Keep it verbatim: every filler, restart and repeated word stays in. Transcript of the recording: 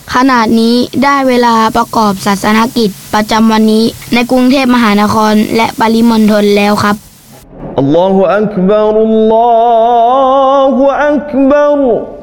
ขณะนี้ได้เวลาประกอบศาสนกิจประจำวันนี้ในกรุงเทพมหานครและปริมณฑลแล้วครับอัลลอฮุอักบัรอัลลอฮุอักบัร